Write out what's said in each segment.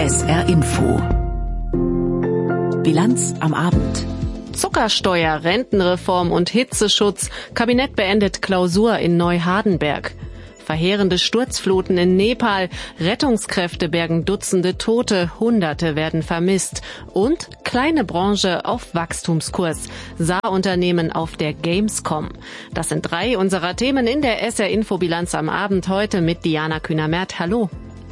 SR Info. Bilanz am Abend. Zuckersteuer, Rentenreform und Hitzeschutz. Kabinett beendet Klausur in Neuhardenberg. Verheerende Sturzfluten in Nepal. Rettungskräfte bergen Dutzende Tote. Hunderte werden vermisst. Und kleine Branche auf Wachstumskurs. Saarunternehmen auf der Gamescom. Das sind 3 unserer Themen in der SR Info Bilanz am Abend heute mit Diana Kühner-Merth. Hallo.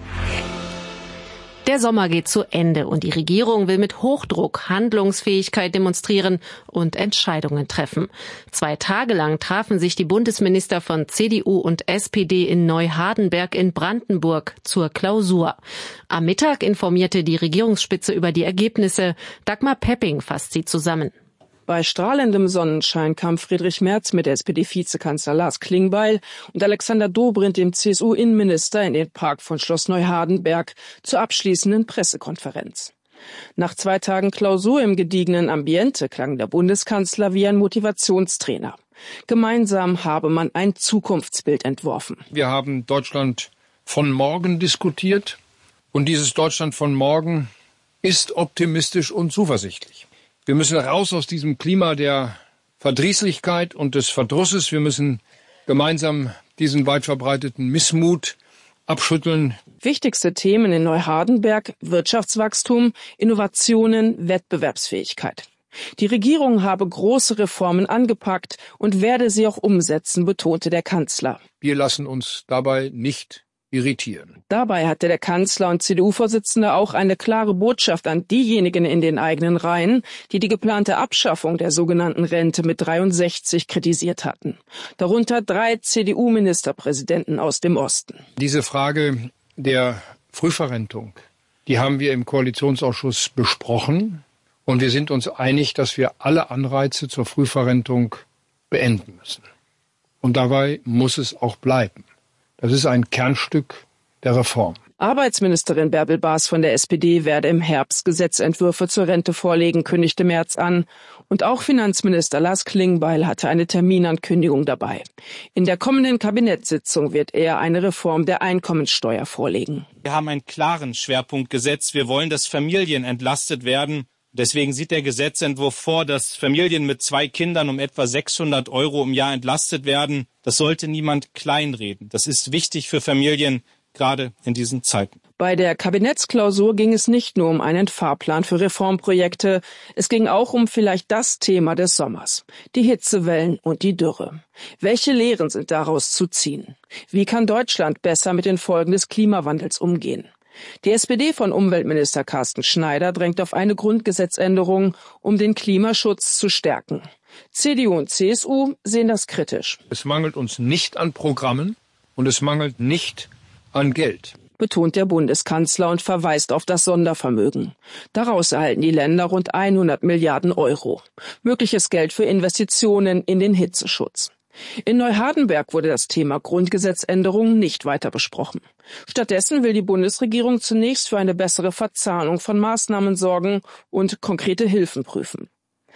Der Sommer geht zu Ende und die Regierung will mit Hochdruck Handlungsfähigkeit demonstrieren und Entscheidungen treffen. 2 Tage lang trafen sich die Bundesminister von CDU und SPD in Neuhardenberg in Brandenburg zur Klausur. Am Mittag informierte die Regierungsspitze über die Ergebnisse. Dagmar Pepping fasst sie zusammen. Bei strahlendem Sonnenschein kam Friedrich Merz mit SPD-Vizekanzler Lars Klingbeil und Alexander Dobrindt, dem CSU-Innenminister, in den Park von Schloss Neuhardenberg zur abschließenden Pressekonferenz. Nach 2 Tagen Klausur im gediegenen Ambiente klang der Bundeskanzler wie ein Motivationstrainer. Gemeinsam habe man ein Zukunftsbild entworfen. Wir haben Deutschland von morgen diskutiert und dieses Deutschland von morgen ist optimistisch und zuversichtlich. Wir müssen raus aus diesem Klima der Verdrießlichkeit und des Verdrusses. Wir müssen gemeinsam diesen weit verbreiteten Missmut abschütteln. Wichtigste Themen in Neuhardenberg: Wirtschaftswachstum, Innovationen, Wettbewerbsfähigkeit. Die Regierung habe große Reformen angepackt und werde sie auch umsetzen, betonte der Kanzler. Wir lassen uns dabei nicht irritieren. Dabei hatte der Kanzler und CDU-Vorsitzende auch eine klare Botschaft an diejenigen in den eigenen Reihen, die die geplante Abschaffung der sogenannten Rente mit 63 kritisiert hatten. Darunter 3 CDU-Ministerpräsidenten aus dem Osten. Diese Frage der Frühverrentung, die haben wir im Koalitionsausschuss besprochen und wir sind uns einig, dass wir alle Anreize zur Frühverrentung beenden müssen. Und dabei muss es auch bleiben. Das ist ein Kernstück der Reform. Arbeitsministerin Bärbel Baas von der SPD werde im Herbst Gesetzentwürfe zur Rente vorlegen, kündigte Merz an. Und auch Finanzminister Lars Klingbeil hatte eine Terminankündigung dabei. In der kommenden Kabinettssitzung wird er eine Reform der Einkommensteuer vorlegen. Wir haben einen klaren Schwerpunkt gesetzt. Wir wollen, dass Familien entlastet werden. Deswegen sieht der Gesetzentwurf vor, dass Familien mit 2 Kindern um etwa 600 € im Jahr entlastet werden. Das sollte niemand kleinreden. Das ist wichtig für Familien, gerade in diesen Zeiten. Bei der Kabinettsklausur ging es nicht nur um einen Fahrplan für Reformprojekte. Es ging auch um vielleicht das Thema des Sommers: die Hitzewellen und die Dürre. Welche Lehren sind daraus zu ziehen? Wie kann Deutschland besser mit den Folgen des Klimawandels umgehen? Die SPD von Umweltminister Carsten Schneider drängt auf eine Grundgesetzänderung, um den Klimaschutz zu stärken. CDU und CSU sehen das kritisch. Es mangelt uns nicht an Programmen und es mangelt nicht an Geld, betont der Bundeskanzler und verweist auf das Sondervermögen. Daraus erhalten die Länder rund 100 Milliarden €. Mögliches Geld für Investitionen in den Hitzeschutz. In Neuhardenberg wurde das Thema Grundgesetzänderung nicht weiter besprochen. Stattdessen will die Bundesregierung zunächst für eine bessere Verzahnung von Maßnahmen sorgen und konkrete Hilfen prüfen.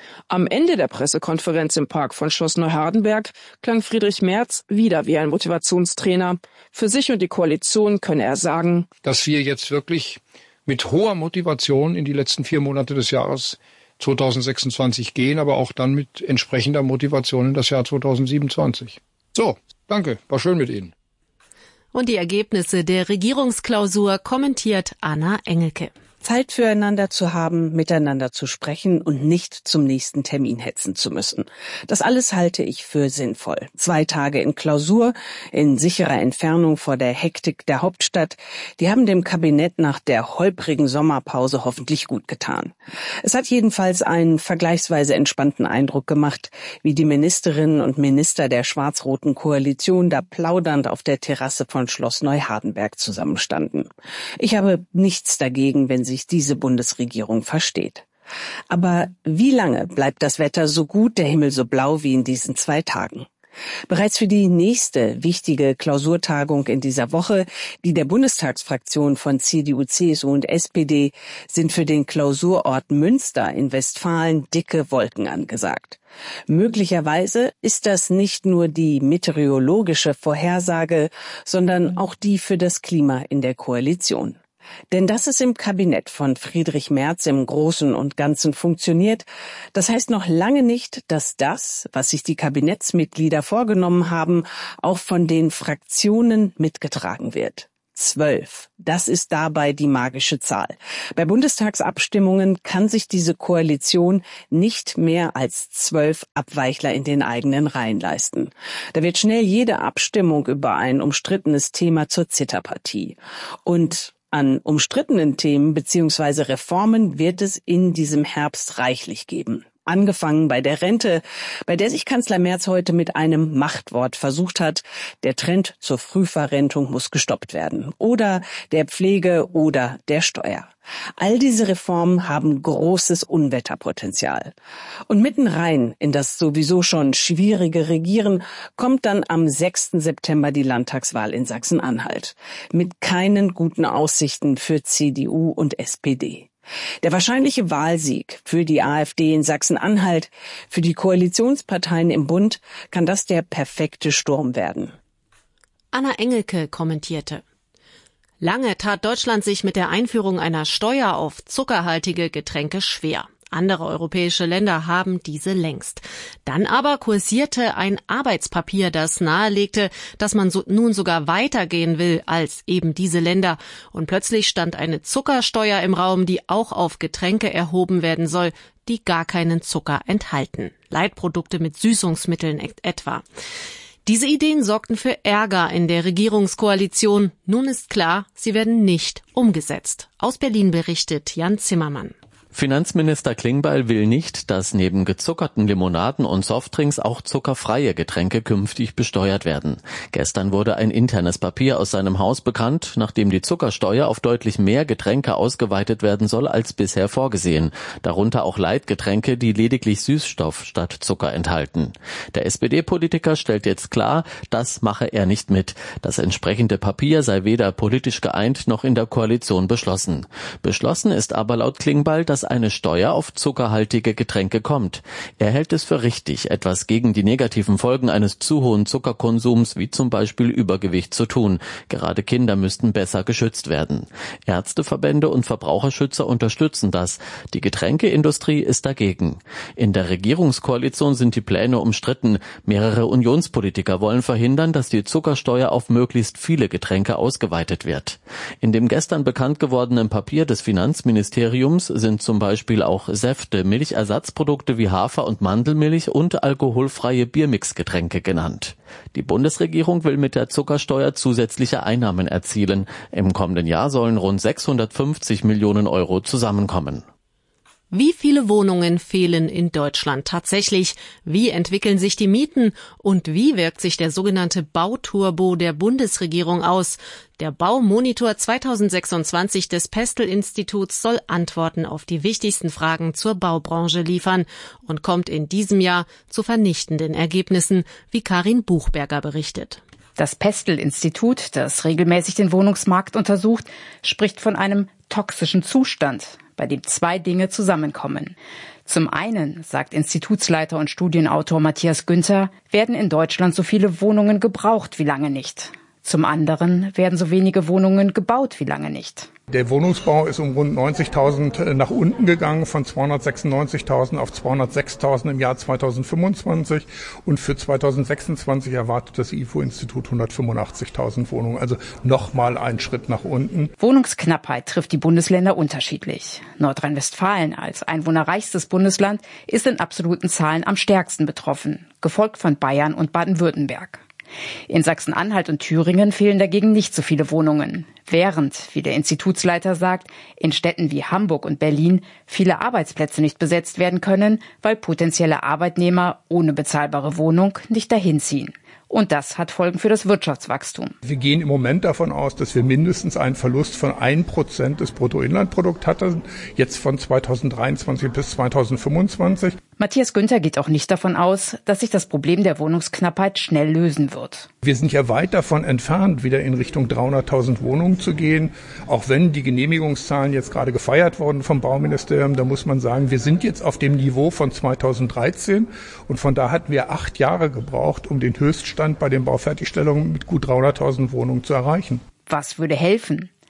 Am Ende der Pressekonferenz im Park von Schloss Neuhardenberg klang Friedrich Merz wieder wie ein Motivationstrainer. Für sich und die Koalition könne er sagen, dass wir jetzt wirklich mit hoher Motivation in die letzten 4 Monate des Jahres 2026 gehen, aber auch dann mit entsprechender Motivation in das Jahr 2027. So, danke, war schön mit Ihnen. Und die Ergebnisse der Regierungsklausur kommentiert Anna Engelke. Zeit füreinander zu haben, miteinander zu sprechen und nicht zum nächsten Termin hetzen zu müssen. Das alles halte ich für sinnvoll. 2 Tage in Klausur, in sicherer Entfernung vor der Hektik der Hauptstadt, die haben dem Kabinett nach der holprigen Sommerpause hoffentlich gut getan. Es hat jedenfalls einen vergleichsweise entspannten Eindruck gemacht, wie die Ministerinnen und Minister der schwarz-roten Koalition da plaudernd auf der Terrasse von Schloss Neuhardenberg zusammenstanden. Ich habe nichts dagegen, wenn sich diese Bundesregierung versteht. Aber wie lange bleibt das Wetter so gut, der Himmel so blau wie in diesen 2 Tagen? Bereits für die nächste wichtige Klausurtagung in dieser Woche, die der Bundestagsfraktion von CDU, CSU und SPD, sind für den Klausurort Münster in Westfalen dicke Wolken angesagt. Möglicherweise ist das nicht nur die meteorologische Vorhersage, sondern auch die für das Klima in der Koalition. Denn dass es im Kabinett von Friedrich Merz im Großen und Ganzen funktioniert, das heißt noch lange nicht, dass das, was sich die Kabinettsmitglieder vorgenommen haben, auch von den Fraktionen mitgetragen wird. 12. Das ist dabei die magische Zahl. Bei Bundestagsabstimmungen kann sich diese Koalition nicht mehr als 12 Abweichler in den eigenen Reihen leisten. Da wird schnell jede Abstimmung über ein umstrittenes Thema zur Zitterpartie. Und an umstrittenen Themen bzw. Reformen wird es in diesem Herbst reichlich geben. Angefangen bei der Rente, bei der sich Kanzler Merz heute mit einem Machtwort versucht hat. Der Trend zur Frühverrentung muss gestoppt werden. Oder der Pflege oder der Steuer. All diese Reformen haben großes Unwetterpotenzial. Und mitten rein in das sowieso schon schwierige Regieren kommt dann am 6. September die Landtagswahl in Sachsen-Anhalt. Mit keinen guten Aussichten für CDU und SPD. Der wahrscheinliche Wahlsieg für die AfD in Sachsen-Anhalt, für die Koalitionsparteien im Bund, kann das der perfekte Sturm werden. Anna Engelke kommentierte: Lange tat Deutschland sich mit der Einführung einer Steuer auf zuckerhaltige Getränke schwer. Andere europäische Länder haben diese längst. Dann aber kursierte ein Arbeitspapier, das nahelegte, dass man nun sogar weitergehen will als eben diese Länder. Und plötzlich stand eine Zuckersteuer im Raum, die auch auf Getränke erhoben werden soll, die gar keinen Zucker enthalten. Leitprodukte mit Süßungsmitteln etwa. Diese Ideen sorgten für Ärger in der Regierungskoalition. Nun ist klar, sie werden nicht umgesetzt. Aus Berlin berichtet Jan Zimmermann. Finanzminister Klingbeil will nicht, dass neben gezuckerten Limonaden und Softdrinks auch zuckerfreie Getränke künftig besteuert werden. Gestern wurde ein internes Papier aus seinem Haus bekannt, nachdem die Zuckersteuer auf deutlich mehr Getränke ausgeweitet werden soll als bisher vorgesehen. Darunter auch Leitgetränke, die lediglich Süßstoff statt Zucker enthalten. Der SPD-Politiker stellt jetzt klar, das mache er nicht mit. Das entsprechende Papier sei weder politisch geeint noch in der Koalition beschlossen. Beschlossen ist aber laut Klingbeil, dass eine Steuer auf zuckerhaltige Getränke kommt. Er hält es für richtig, etwas gegen die negativen Folgen eines zu hohen Zuckerkonsums, wie zum Beispiel Übergewicht, zu tun. Gerade Kinder müssten besser geschützt werden. Ärzteverbände und Verbraucherschützer unterstützen das. Die Getränkeindustrie ist dagegen. In der Regierungskoalition sind die Pläne umstritten. Mehrere Unionspolitiker wollen verhindern, dass die Zuckersteuer auf möglichst viele Getränke ausgeweitet wird. In dem gestern bekannt gewordenen Papier des Finanzministeriums sind zum Beispiel auch Säfte, Milchersatzprodukte wie Hafer- und Mandelmilch und alkoholfreie Biermixgetränke genannt. Die Bundesregierung will mit der Zuckersteuer zusätzliche Einnahmen erzielen. Im kommenden Jahr sollen rund 650 Millionen Euro zusammenkommen. Wie viele Wohnungen fehlen in Deutschland tatsächlich? Wie entwickeln sich die Mieten? Und wie wirkt sich der sogenannte Bauturbo der Bundesregierung aus? Der Baumonitor 2026 des Pestel-Instituts soll Antworten auf die wichtigsten Fragen zur Baubranche liefern und kommt in diesem Jahr zu vernichtenden Ergebnissen, wie Karin Buchberger berichtet. Das Pestel-Institut, das regelmäßig den Wohnungsmarkt untersucht, spricht von einem toxischen Zustand, bei dem zwei Dinge zusammenkommen. Zum einen, sagt Institutsleiter und Studienautor Matthias Günther, werden in Deutschland so viele Wohnungen gebraucht wie lange nicht. Zum anderen werden so wenige Wohnungen gebaut wie lange nicht. Der Wohnungsbau ist um rund 90.000 nach unten gegangen, von 296.000 auf 206.000 im Jahr 2025. Und für 2026 erwartet das IFO-Institut 185.000 Wohnungen, also nochmal einen Schritt nach unten. Wohnungsknappheit trifft die Bundesländer unterschiedlich. Nordrhein-Westfalen als einwohnerreichstes Bundesland ist in absoluten Zahlen am stärksten betroffen, gefolgt von Bayern und Baden-Württemberg. In Sachsen-Anhalt und Thüringen fehlen dagegen nicht so viele Wohnungen, während, wie der Institutsleiter sagt, in Städten wie Hamburg und Berlin viele Arbeitsplätze nicht besetzt werden können, weil potenzielle Arbeitnehmer ohne bezahlbare Wohnung nicht dahin ziehen. Und das hat Folgen für das Wirtschaftswachstum. Wir gehen im Moment davon aus, dass wir mindestens einen Verlust von 1% des Bruttoinlandprodukts hatten, jetzt von 2023 bis 2025. Matthias Günther geht auch nicht davon aus, dass sich das Problem der Wohnungsknappheit schnell lösen wird. Wir sind ja weit davon entfernt, wieder in Richtung 300.000 Wohnungen zu gehen. Auch wenn die Genehmigungszahlen jetzt gerade gefeiert wurden vom Bauministerium, da muss man sagen, wir sind jetzt auf dem Niveau von 2013. Und von da hatten wir 8 Jahre gebraucht, um den Höchststand bei den Baufertigstellungen mit gut 300.000 Wohnungen zu erreichen. Was würde helfen?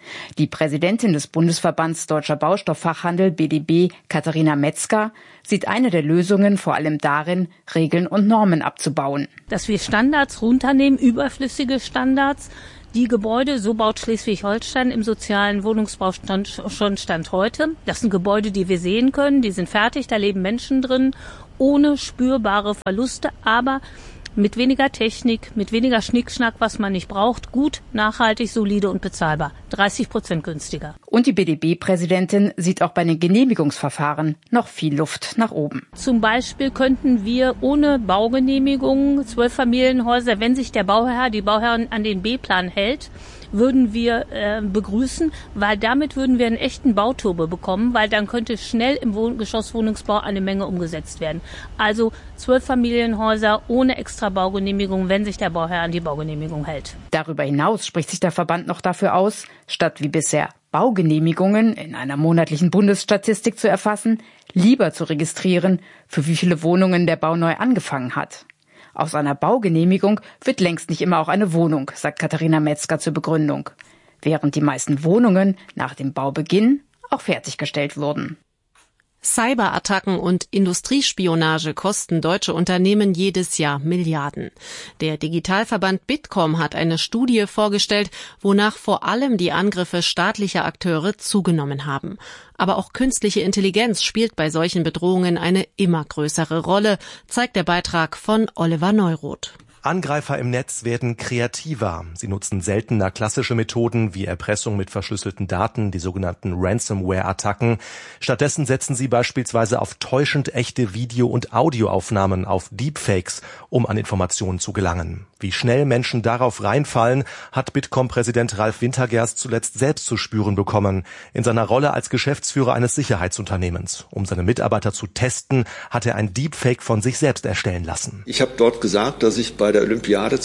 Die Präsidentin des Bundesverbands Deutscher Baustofffachhandel BDB, Katharina Metzger, sieht eine der Lösungen vor allem darin, Regeln und Normen abzubauen. Dass wir Standards runternehmen, überflüssige Standards. Die Gebäude, so baut Schleswig-Holstein im sozialen Wohnungsbau schon Stand heute. Das sind Gebäude, die wir sehen können, die sind fertig, da leben Menschen drin, ohne spürbare Verluste, aber mit weniger Technik, mit weniger Schnickschnack, was man nicht braucht, gut, nachhaltig, solide und bezahlbar. 30% günstiger. Und die BDB-Präsidentin sieht auch bei den Genehmigungsverfahren noch viel Luft nach oben. Zum Beispiel könnten wir ohne Baugenehmigung 12 Familienhäuser, wenn sich der Bauherr, die Bauherrin an den B-Plan hält, würden wir begrüßen, weil damit würden wir einen echten Bauturbo bekommen, weil dann könnte schnell im Geschosswohnungsbau eine Menge umgesetzt werden. Also 12 Familienhäuser ohne extra Baugenehmigung, wenn sich der Bauherr an die Baugenehmigung hält. Darüber hinaus spricht sich der Verband noch dafür aus, statt wie bisher Baugenehmigungen in einer monatlichen Bundesstatistik zu erfassen, lieber zu registrieren, für wie viele Wohnungen der Bau neu angefangen hat. Aus einer Baugenehmigung wird längst nicht immer auch eine Wohnung, sagt Katharina Metzger zur Begründung, während die meisten Wohnungen nach dem Baubeginn auch fertiggestellt wurden. Cyberattacken und Industriespionage kosten deutsche Unternehmen jedes Jahr Milliarden. Der Digitalverband Bitkom hat eine Studie vorgestellt, wonach vor allem die Angriffe staatlicher Akteure zugenommen haben. Aber auch künstliche Intelligenz spielt bei solchen Bedrohungen eine immer größere Rolle, zeigt der Beitrag von Oliver Neuroth. Angreifer im Netz werden kreativer. Sie nutzen seltener klassische Methoden wie Erpressung mit verschlüsselten Daten, die sogenannten Ransomware-Attacken. Stattdessen setzen sie beispielsweise auf täuschend echte Video- und Audioaufnahmen, auf Deepfakes, um an Informationen zu gelangen. Wie schnell Menschen darauf reinfallen, hat Bitkom-Präsident Ralf Wintergerst zuletzt selbst zu spüren bekommen. In seiner Rolle als Geschäftsführer eines Sicherheitsunternehmens. Um seine Mitarbeiter zu testen, hat er ein Deepfake von sich selbst erstellen lassen. Ich habe dort gesagt, dass ich bei der Olympiade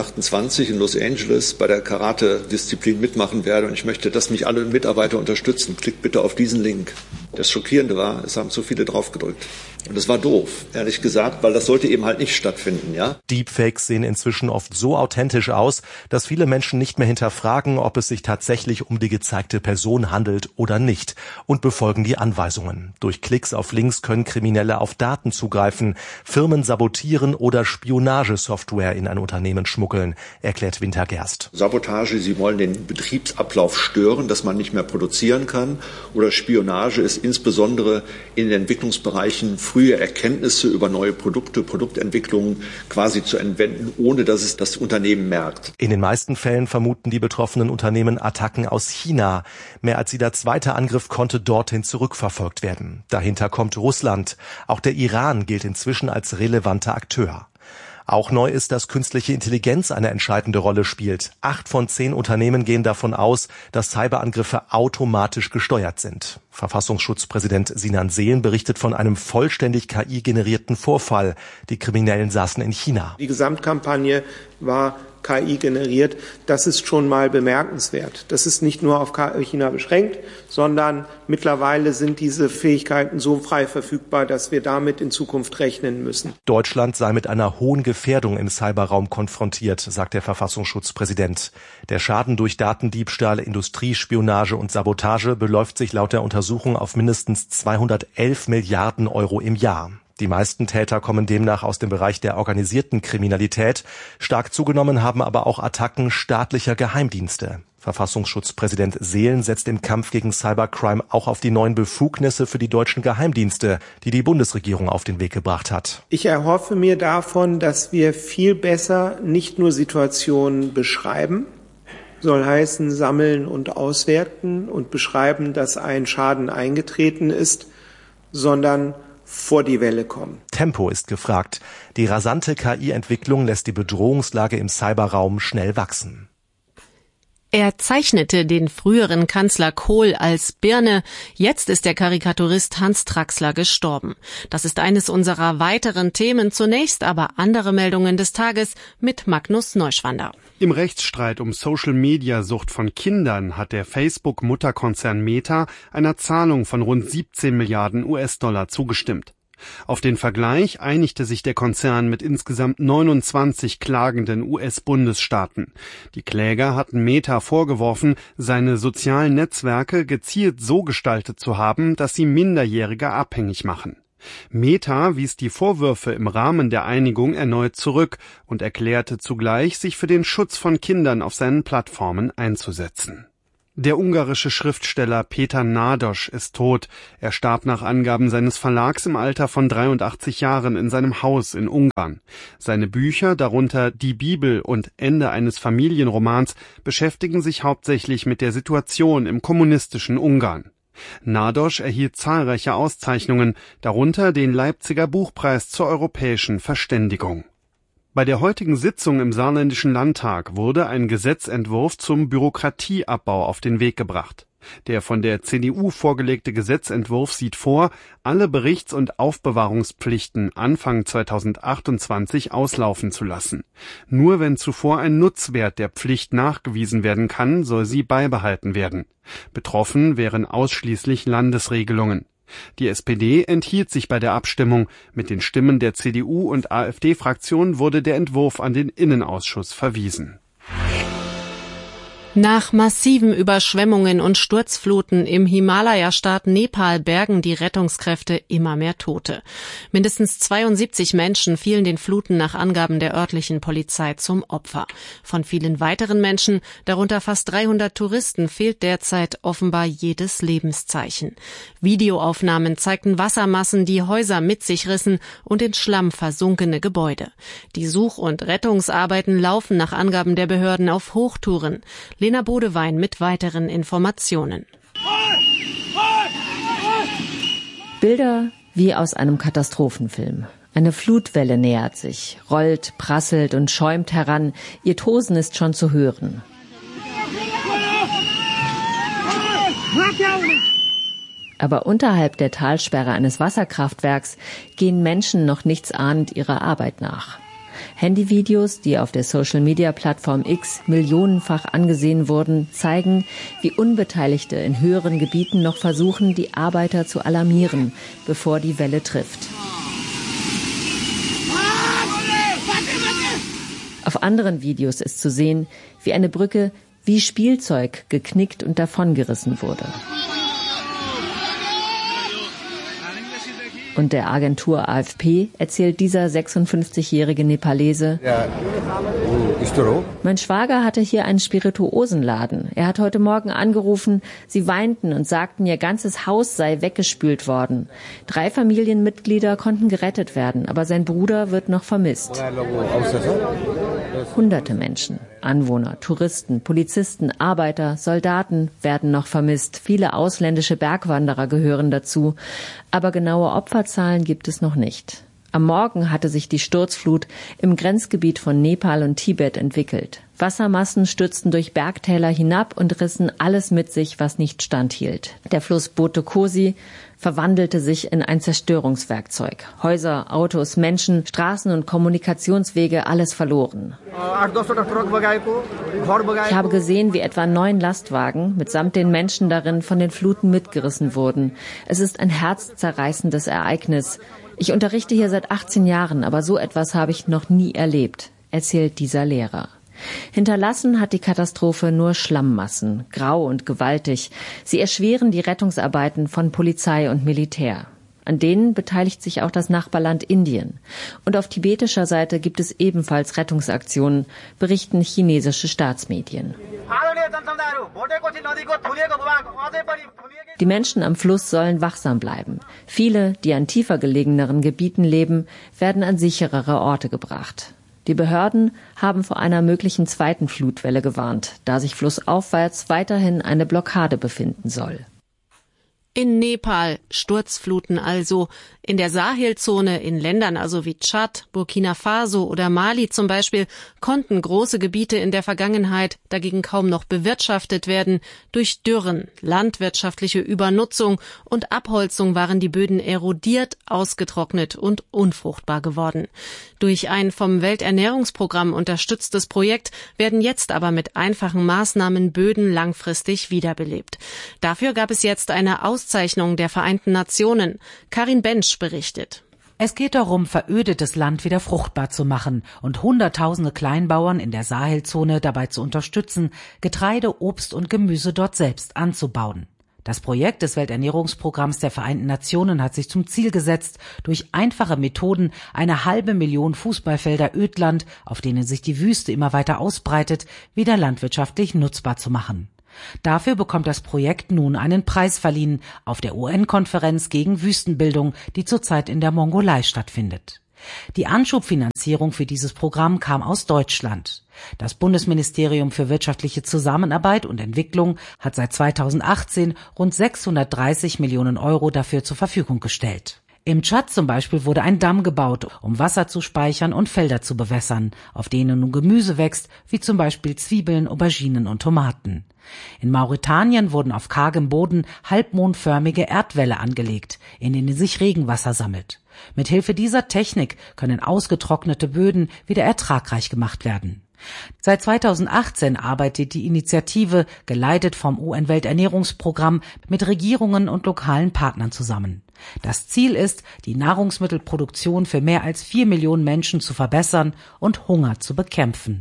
2028 in Los Angeles bei der Karate-Disziplin mitmachen werde und ich möchte, dass mich alle Mitarbeiter unterstützen. Klickt bitte auf diesen Link. Das Schockierende war, es haben zu viele drauf gedrückt. Und das war doof, ehrlich gesagt, weil das sollte eben halt nicht stattfinden, ja? Deepfakes sehen inzwischen oft so authentisch aus, dass viele Menschen nicht mehr hinterfragen, ob es sich tatsächlich um die gezeigte Person handelt oder nicht und befolgen die Anweisungen. Durch Klicks auf Links können Kriminelle auf Daten zugreifen, Firmen sabotieren oder Spionagesoftware in ein Unternehmen schmuggeln, erklärt Wintergerst. Sabotage, sie wollen den Betriebsablauf stören, dass man nicht mehr produzieren kann. Oder Spionage ist insbesondere in den Entwicklungsbereichen frühe Erkenntnisse über neue Produkte, Produktentwicklungen quasi zu entwenden, ohne dass es das Unternehmen merkt. In den meisten Fällen vermuten die betroffenen Unternehmen Attacken aus China. Mehr als jeder zweite Angriff konnte dorthin zurückverfolgt werden. Dahinter kommt Russland. Auch der Iran gilt inzwischen als relevanter Akteur. Auch neu ist, dass künstliche Intelligenz eine entscheidende Rolle spielt. 8 von 10 Unternehmen gehen davon aus, dass Cyberangriffe automatisch gesteuert sind. Verfassungsschutzpräsident Sinan Sehn berichtet von einem vollständig KI-generierten Vorfall. Die Kriminellen saßen in China. Die Gesamtkampagne war KI generiert. Das ist schon mal bemerkenswert. Das ist nicht nur auf China beschränkt, sondern mittlerweile sind diese Fähigkeiten so frei verfügbar, dass wir damit in Zukunft rechnen müssen. Deutschland sei mit einer hohen Gefährdung im Cyberraum konfrontiert, sagt der Verfassungsschutzpräsident. Der Schaden durch Datendiebstahl, Industriespionage und Sabotage beläuft sich laut der Untersuchung auf mindestens 211 Milliarden Euro im Jahr. Die meisten Täter kommen demnach aus dem Bereich der organisierten Kriminalität. Stark zugenommen haben aber auch Attacken staatlicher Geheimdienste. Verfassungsschutzpräsident Seelen setzt im Kampf gegen Cybercrime auch auf die neuen Befugnisse für die deutschen Geheimdienste, die die Bundesregierung auf den Weg gebracht hat. Ich erhoffe mir davon, dass wir viel besser nicht nur Situationen beschreiben, soll heißen sammeln und auswerten und beschreiben, dass ein Schaden eingetreten ist, sondern vor die Welle kommen. Tempo ist gefragt. Die rasante KI-Entwicklung lässt die Bedrohungslage im Cyberraum schnell wachsen. Er zeichnete den früheren Kanzler Kohl als Birne. Jetzt ist der Karikaturist Hans Traxler gestorben. Das ist eines unserer weiteren Themen. Zunächst aber andere Meldungen des Tages mit Magnus Neuschwander. Im Rechtsstreit um Social-Media-Sucht von Kindern hat der Facebook-Mutterkonzern Meta einer Zahlung von rund 17 Milliarden US-Dollar zugestimmt. Auf den Vergleich einigte sich der Konzern mit insgesamt 29 klagenden US-Bundesstaaten. Die Kläger hatten Meta vorgeworfen, seine sozialen Netzwerke gezielt so gestaltet zu haben, dass sie Minderjährige abhängig machen. Meta wies die Vorwürfe im Rahmen der Einigung erneut zurück und erklärte zugleich, sich für den Schutz von Kindern auf seinen Plattformen einzusetzen. Der ungarische Schriftsteller Péter Nádas ist tot. Er starb nach Angaben seines Verlags im Alter von 83 Jahren in seinem Haus in Ungarn. Seine Bücher, darunter Die Bibel und Ende eines Familienromans, beschäftigen sich hauptsächlich mit der Situation im kommunistischen Ungarn. Nádas erhielt zahlreiche Auszeichnungen, darunter den Leipziger Buchpreis zur europäischen Verständigung. Bei der heutigen Sitzung im Saarländischen Landtag wurde ein Gesetzentwurf zum Bürokratieabbau auf den Weg gebracht. Der von der CDU vorgelegte Gesetzentwurf sieht vor, alle Berichts- und Aufbewahrungspflichten Anfang 2028 auslaufen zu lassen. Nur wenn zuvor ein Nutzwert der Pflicht nachgewiesen werden kann, soll sie beibehalten werden. Betroffen wären ausschließlich Landesregelungen. Die SPD enthielt sich bei der Abstimmung. Mit den Stimmen der CDU und AfD-Fraktion wurde der Entwurf an den Innenausschuss verwiesen. Nach massiven Überschwemmungen und Sturzfluten im Himalaya-Staat Nepal bergen die Rettungskräfte immer mehr Tote. Mindestens 72 Menschen fielen den Fluten nach Angaben der örtlichen Polizei zum Opfer. Von vielen weiteren Menschen, darunter fast 300 Touristen, fehlt derzeit offenbar jedes Lebenszeichen. Videoaufnahmen zeigten Wassermassen, die Häuser mit sich rissen und in Schlamm versunkene Gebäude. Die Such- und Rettungsarbeiten laufen nach Angaben der Behörden auf Hochtouren. Lena Bodewein mit weiteren Informationen. Bilder wie aus einem Katastrophenfilm. Eine Flutwelle nähert sich, rollt, prasselt und schäumt heran. Ihr Tosen ist schon zu hören. Aber unterhalb der Talsperre eines Wasserkraftwerks gehen Menschen noch nichtsahnend ihrer Arbeit nach. Handyvideos, die auf der Social-Media-Plattform X millionenfach angesehen wurden, zeigen, wie Unbeteiligte in höheren Gebieten noch versuchen, die Arbeiter zu alarmieren, bevor die Welle trifft. Auf anderen Videos ist zu sehen, wie eine Brücke wie Spielzeug geknickt und davongerissen wurde. Und der Agentur AFP erzählt dieser 56-jährige Nepalese: Mein Schwager hatte hier einen Spirituosenladen. Er hat heute Morgen angerufen, sie weinten und sagten, ihr ganzes Haus sei weggespült worden. 3 Familienmitglieder konnten gerettet werden, aber sein Bruder wird noch vermisst. Hunderte Menschen, Anwohner, Touristen, Polizisten, Arbeiter, Soldaten werden noch vermisst. Viele ausländische Bergwanderer gehören dazu. Aber genaue Opferzahlen gibt es noch nicht. Am Morgen hatte sich die Sturzflut im Grenzgebiet von Nepal und Tibet entwickelt. Wassermassen stürzten durch Bergtäler hinab und rissen alles mit sich, was nicht standhielt. Der Fluss Bote Kosi verwandelte sich in ein Zerstörungswerkzeug. Häuser, Autos, Menschen, Straßen und Kommunikationswege, alles verloren. Ich habe gesehen, wie etwa 9 Lastwagen mitsamt den Menschen darin von den Fluten mitgerissen wurden. Es ist ein herzzerreißendes Ereignis. Ich unterrichte hier seit 18 Jahren, aber so etwas habe ich noch nie erlebt, erzählt dieser Lehrer. Hinterlassen hat die Katastrophe nur Schlammmassen, grau und gewaltig. Sie erschweren die Rettungsarbeiten von Polizei und Militär. An denen beteiligt sich auch das Nachbarland Indien. Und auf tibetischer Seite gibt es ebenfalls Rettungsaktionen, berichten chinesische Staatsmedien. Die Menschen am Fluss sollen wachsam bleiben. Viele, die an tiefer gelegeneren Gebieten leben, werden an sicherere Orte gebracht. Die Behörden haben vor einer möglichen zweiten Flutwelle gewarnt, da sich flussaufwärts weiterhin eine Blockade befinden soll. In Nepal Sturzfluten also, in der Sahelzone, in Ländern also wie Tschad, Burkina Faso oder Mali zum Beispiel, konnten große Gebiete in der Vergangenheit dagegen kaum noch bewirtschaftet werden. Durch Dürren, landwirtschaftliche Übernutzung und Abholzung waren die Böden erodiert, ausgetrocknet und unfruchtbar geworden. Durch ein vom Welternährungsprogramm unterstütztes Projekt werden jetzt aber mit einfachen Maßnahmen Böden langfristig wiederbelebt. Dafür gab es jetzt eine Auszeichnung der Vereinten Nationen. Karin Bensch berichtet. Es geht darum, verödetes Land wieder fruchtbar zu machen und Hunderttausende Kleinbauern in der Sahelzone dabei zu unterstützen, Getreide, Obst und Gemüse dort selbst anzubauen. Das Projekt des Welternährungsprogramms der Vereinten Nationen hat sich zum Ziel gesetzt, durch einfache Methoden 500.000 Fußballfelder Ödland, auf denen sich die Wüste immer weiter ausbreitet, wieder landwirtschaftlich nutzbar zu machen. Dafür bekommt das Projekt nun einen Preis verliehen auf der UN-Konferenz gegen Wüstenbildung, die zurzeit in der Mongolei stattfindet. Die Anschubfinanzierung für dieses Programm kam aus Deutschland. Das Bundesministerium für wirtschaftliche Zusammenarbeit und Entwicklung hat seit 2018 rund 630 Millionen Euro dafür zur Verfügung gestellt. Im Tschad zum Beispiel wurde ein Damm gebaut, um Wasser zu speichern und Felder zu bewässern, auf denen nun Gemüse wächst, wie zum Beispiel Zwiebeln, Auberginen und Tomaten. In Mauretanien wurden auf kargem Boden halbmondförmige Erdwälle angelegt, in denen sich Regenwasser sammelt. Mithilfe dieser Technik können ausgetrocknete Böden wieder ertragreich gemacht werden. Seit 2018 arbeitet die Initiative, geleitet vom UN-Welternährungsprogramm, mit Regierungen und lokalen Partnern zusammen. Das Ziel ist, die Nahrungsmittelproduktion für mehr als 4 Millionen Menschen zu verbessern und Hunger zu bekämpfen.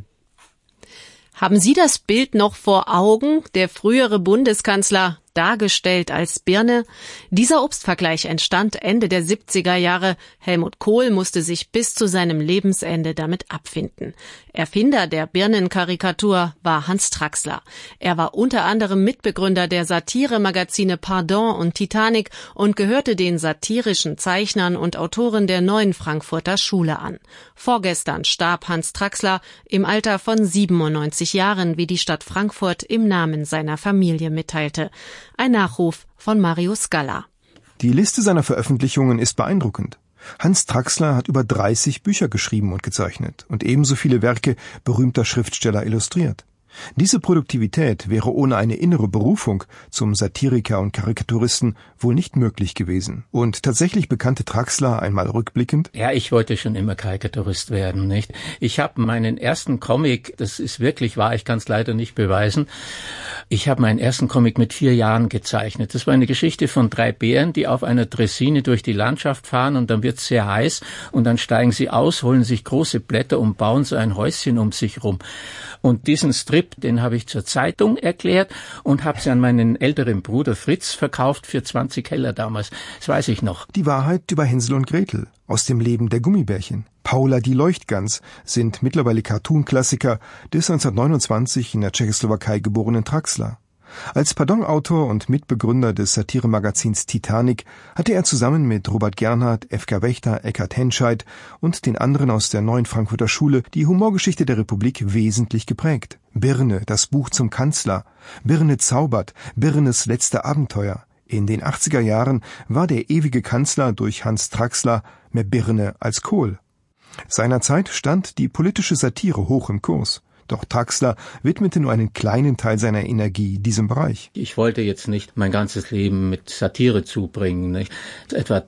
Haben Sie das Bild noch vor Augen? Der frühere Bundeskanzler, dargestellt als Birne. Dieser Obstvergleich entstand Ende der 70er Jahre. Helmut Kohl musste sich bis zu seinem Lebensende damit abfinden. Erfinder der Birnenkarikatur war Hans Traxler. Er war unter anderem Mitbegründer der Satiremagazine Pardon und Titanic und gehörte den satirischen Zeichnern und Autoren der Neuen Frankfurter Schule an. Vorgestern starb Hans Traxler im Alter von 97 Jahren, wie die Stadt Frankfurt im Namen seiner Familie mitteilte. Ein Nachruf von Marius Galla. Die Liste seiner Veröffentlichungen ist beeindruckend. Hans Traxler hat über 30 Bücher geschrieben und gezeichnet und ebenso viele Werke berühmter Schriftsteller illustriert. Diese Produktivität wäre ohne eine innere Berufung zum Satiriker und Karikaturisten wohl nicht möglich gewesen. Und tatsächlich bekannte Traxler einmal rückblickend: Ja, ich wollte schon immer Karikaturist werden, nicht? Ich habe meinen ersten Comic, das ist wirklich wahr, ich kann es leider nicht beweisen, ich habe meinen ersten Comic mit 4 Jahren gezeichnet. Das war eine Geschichte von 3 Bären, die auf einer Draisine durch die Landschaft fahren und dann wird es sehr heiß und dann steigen sie aus, holen sich große Blätter und bauen so ein Häuschen um sich rum. Und diesen Strip, den habe ich zur Zeitung erklärt und habe sie an meinen älteren Bruder Fritz verkauft für 20 Heller damals. Das weiß ich noch. Die Wahrheit über Hänsel und Gretel aus dem Leben der Gummibärchen. Paula die Leuchtgans sind mittlerweile Cartoon-Klassiker des 1929 in der Tschechoslowakei geborenen Traxler. Als Pardon-Autor und Mitbegründer des Satiremagazins Titanic hatte er zusammen mit Robert Gernhardt, F.K. Wächter, Eckhard Henscheid und den anderen aus der Neuen Frankfurter Schule die Humorgeschichte der Republik wesentlich geprägt. Birne, das Buch zum Kanzler, Birne zaubert, Birnes letzte Abenteuer. In den 80er Jahren war der ewige Kanzler durch Hans Traxler mehr Birne als Kohl. Seinerzeit stand die politische Satire hoch im Kurs. Doch Traxler widmete nur einen kleinen Teil seiner Energie diesem Bereich. Ich wollte jetzt nicht mein ganzes Leben mit Satire zubringen, nicht? Etwa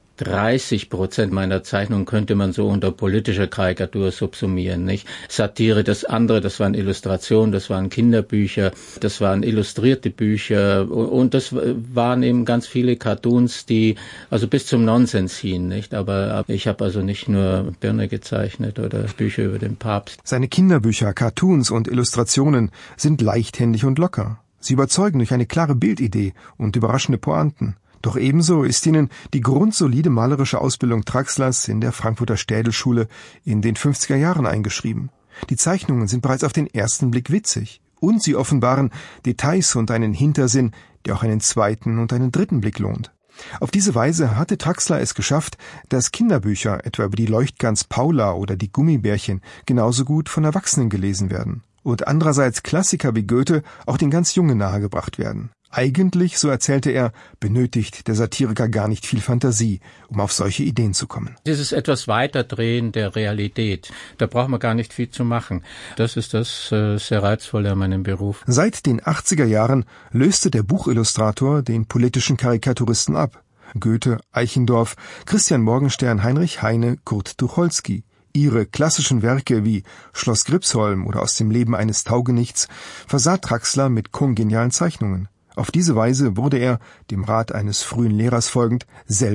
30% meiner Zeichnungen könnte man so unter politischer Karikatur subsumieren, nicht? Satire, das andere, das waren Illustrationen, das waren Kinderbücher, das waren illustrierte Bücher und das waren eben ganz viele Cartoons, die also bis zum Nonsens hingen, nicht? Aber ich habe also nicht nur Birne gezeichnet oder Bücher über den Papst. Seine Kinderbücher, Cartoons und Illustrationen sind leichthändig und locker. Sie überzeugen durch eine klare Bildidee und überraschende Pointen. Doch ebenso ist ihnen die grundsolide malerische Ausbildung Traxlers in der Frankfurter Städelschule in den 50er Jahren eingeschrieben. Die Zeichnungen sind bereits auf den ersten Blick witzig und sie offenbaren Details und einen Hintersinn, der auch einen zweiten und einen dritten Blick lohnt. Auf diese Weise hatte Traxler es geschafft, dass Kinderbücher, etwa über die Leuchtgans Paula oder die Gummibärchen, genauso gut von Erwachsenen gelesen werden und andererseits Klassiker wie Goethe auch den ganz Jungen nahegebracht werden. Eigentlich, so erzählte er, benötigt der Satiriker gar nicht viel Fantasie, um auf solche Ideen zu kommen. Dieses etwas Weiterdrehen der Realität, da braucht man gar nicht viel zu machen. Das ist das sehr Reizvolle an meinem Beruf. Seit den 80er Jahren löste der Buchillustrator den politischen Karikaturisten ab. Goethe, Eichendorff, Christian Morgenstern, Heinrich Heine, Kurt Tucholsky. Ihre klassischen Werke wie Schloss Gripsholm oder Aus dem Leben eines Taugenichts versah Traxler mit kongenialen Zeichnungen. Auf diese Weise wurde er, dem Rat eines frühen Lehrers folgend, selber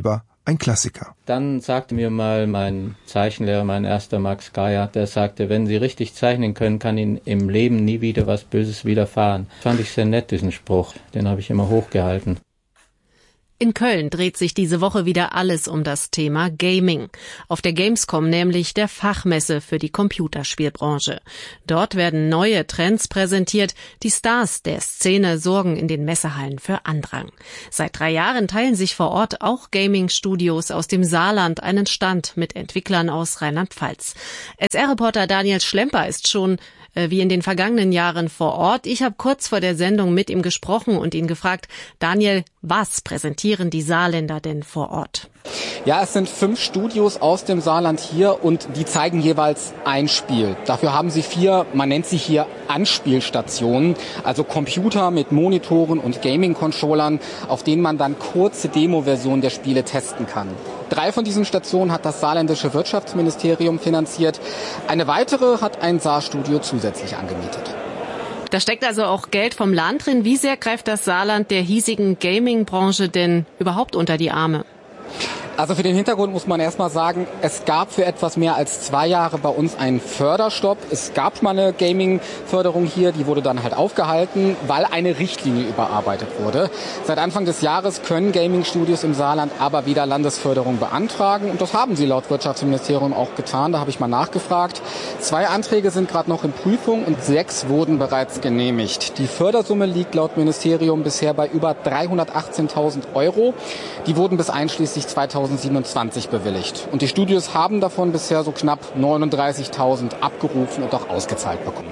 ein Klassiker. Dann sagte mir mal mein Zeichenlehrer, mein erster Max Geier, der sagte, wenn Sie richtig zeichnen können, kann Ihnen im Leben nie wieder was Böses widerfahren. Fand ich sehr nett, diesen Spruch. Den habe ich immer hochgehalten. In Köln dreht sich diese Woche wieder alles um das Thema Gaming. Auf der Gamescom, nämlich der Fachmesse für die Computerspielbranche. Dort werden neue Trends präsentiert. Die Stars der Szene sorgen in den Messehallen für Andrang. Seit 3 Jahren teilen sich vor Ort auch Gaming-Studios aus dem Saarland einen Stand mit Entwicklern aus Rheinland-Pfalz. SR-Reporter Daniel Schlemper ist schon wie in den vergangenen Jahren vor Ort. Ich habe kurz vor der Sendung mit ihm gesprochen und ihn gefragt, Daniel, was präsentieren die Saarländer denn vor Ort? Ja, es sind 5 Studios aus dem Saarland hier und die zeigen jeweils ein Spiel. Dafür haben sie 4, man nennt sie hier Anspielstationen, also Computer mit Monitoren und Gaming-Controllern, auf denen man dann kurze Demo-Versionen der Spiele testen kann. 3 von diesen Stationen hat das saarländische Wirtschaftsministerium finanziert. Eine weitere hat ein Saarstudio zusätzlich angemietet. Da steckt also auch Geld vom Land drin. Wie sehr greift das Saarland der hiesigen Gaming-Branche denn überhaupt unter die Arme? Also für den Hintergrund muss man erstmal sagen, es gab für etwas mehr als 2 Jahre bei uns einen Förderstopp. Es gab mal eine Gaming-Förderung hier, die wurde dann halt aufgehalten, weil eine Richtlinie überarbeitet wurde. Seit Anfang des Jahres können Gaming-Studios im Saarland aber wieder Landesförderung beantragen und das haben sie laut Wirtschaftsministerium auch getan. Da habe ich mal nachgefragt. 2 Anträge sind gerade noch in Prüfung und 6 wurden bereits genehmigt. Die Fördersumme liegt laut Ministerium bisher bei über 318.000 €. Die wurden bis einschließlich 2027 bewilligt. Und die Studios haben davon bisher so knapp 39.000 abgerufen und auch ausgezahlt bekommen.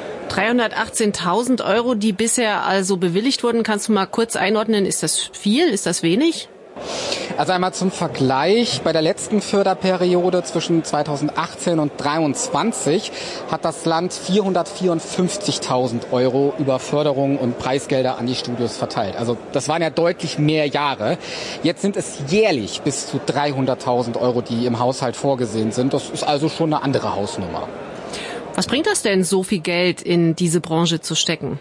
318.000 €, die bisher also bewilligt wurden. Kannst du mal kurz einordnen, ist das viel, ist das wenig? Also einmal zum Vergleich, bei der letzten Förderperiode zwischen 2018 und 2023 hat das Land 454.000 € über Förderungen und Preisgelder an die Studios verteilt. Also das waren ja deutlich mehr Jahre. Jetzt sind es jährlich bis zu 300.000 €, die im Haushalt vorgesehen sind. Das ist also schon eine andere Hausnummer. Was bringt das denn, so viel Geld in diese Branche zu stecken?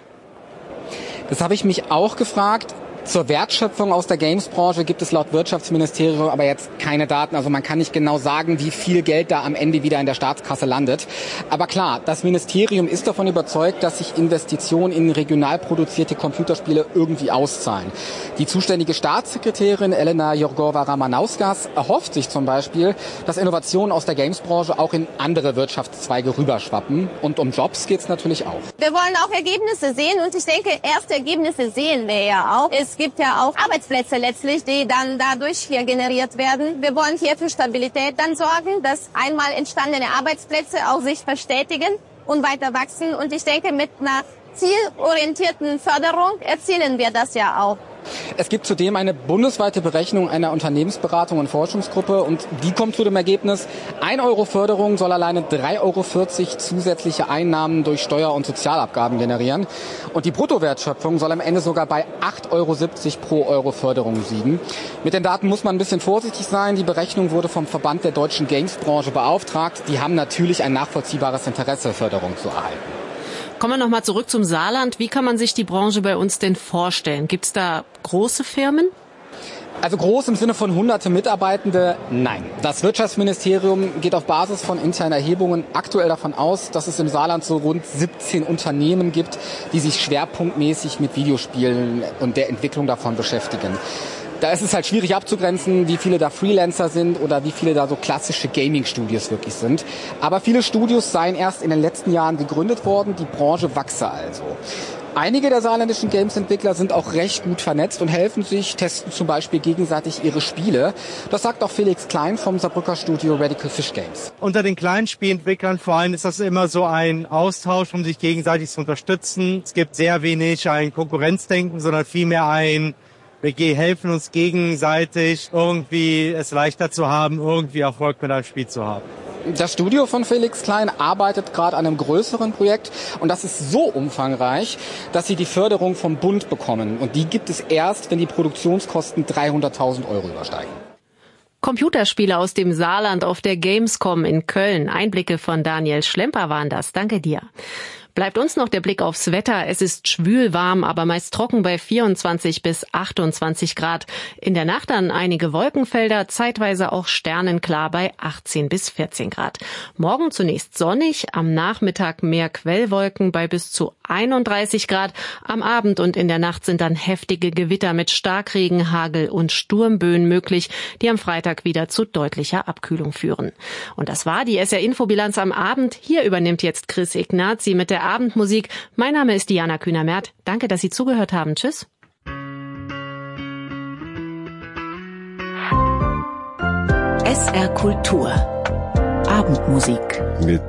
Das habe ich mich auch gefragt. Zur Wertschöpfung aus der Games-Branche gibt es laut Wirtschaftsministerium aber jetzt keine Daten. Also man kann nicht genau sagen, wie viel Geld da am Ende wieder in der Staatskasse landet. Aber klar, das Ministerium ist davon überzeugt, dass sich Investitionen in regional produzierte Computerspiele irgendwie auszahlen. Die zuständige Staatssekretärin Elena Jorgova-Ramanauskas erhofft sich zum Beispiel, dass Innovationen aus der Games-Branche auch in andere Wirtschaftszweige rüberschwappen. Und um Jobs geht es natürlich auch. Wir wollen auch Ergebnisse sehen und ich denke, erste Ergebnisse sehen wir ja auch. Es gibt ja auch Arbeitsplätze letztlich, die dann dadurch hier generiert werden. Wir wollen hier für Stabilität dann sorgen, dass einmal entstandene Arbeitsplätze auch sich verstetigen und weiter wachsen. Und ich denke, mit einer zielorientierten Förderung erzielen wir das ja auch. Es gibt zudem eine bundesweite Berechnung einer Unternehmensberatung und Forschungsgruppe und die kommt zu dem Ergebnis, 1 € Förderung soll alleine 3,40 € zusätzliche Einnahmen durch Steuer- und Sozialabgaben generieren. Und die Bruttowertschöpfung soll am Ende sogar bei 8,70 € pro Euro Förderung liegen. Mit den Daten muss man ein bisschen vorsichtig sein. Die Berechnung wurde vom Verband der deutschen Games-Branche beauftragt. Die haben natürlich ein nachvollziehbares Interesse, Förderung zu erhalten. Kommen wir nochmal zurück zum Saarland. Wie kann man sich die Branche bei uns denn vorstellen? Gibt es da große Firmen? Also groß im Sinne von hunderte Mitarbeitende? Nein. Das Wirtschaftsministerium geht auf Basis von internen Erhebungen aktuell davon aus, dass es im Saarland so rund 17 Unternehmen gibt, die sich schwerpunktmäßig mit Videospielen und der Entwicklung davon beschäftigen. Da ist es halt schwierig abzugrenzen, wie viele da Freelancer sind oder wie viele da so klassische Gaming-Studios wirklich sind. Aber viele Studios seien erst in den letzten Jahren gegründet worden, die Branche wachse also. Einige der saarländischen Games-Entwickler sind auch recht gut vernetzt und helfen sich, testen zum Beispiel gegenseitig ihre Spiele. Das sagt auch Felix Klein vom Saarbrücker Studio Radical Fish Games. Unter den kleinen Spielentwicklern vor allem ist das immer so ein Austausch, um sich gegenseitig zu unterstützen. Es gibt sehr wenig ein Konkurrenzdenken, sondern vielmehr ein wir helfen uns gegenseitig, irgendwie es leichter zu haben, irgendwie Erfolg mit einem Spiel zu haben. Das Studio von Felix Klein arbeitet gerade an einem größeren Projekt und das ist so umfangreich, dass sie die Förderung vom Bund bekommen. Und die gibt es erst, wenn die Produktionskosten 300.000 € übersteigen. Computerspiele aus dem Saarland auf der Gamescom in Köln. Einblicke von Daniel Schlemper waren das. Danke dir. Bleibt uns noch der Blick aufs Wetter. Es ist schwül warm, aber meist trocken bei 24 bis 28 Grad. In der Nacht dann einige Wolkenfelder, zeitweise auch sternenklar bei 18 bis 14 Grad. Morgen zunächst sonnig, am Nachmittag mehr Quellwolken bei bis zu 31 Grad. Am Abend und in der Nacht sind dann heftige Gewitter mit Starkregen, Hagel und Sturmböen möglich, die am Freitag wieder zu deutlicher Abkühlung führen. Und das war die SR-Infobilanz am Abend. Hier übernimmt jetzt Chris Ignazi mit der Abendmusik. Mein Name ist Diana Kühner-Merth. Danke, dass Sie zugehört haben. Tschüss. SR Kultur. Abendmusik. Mit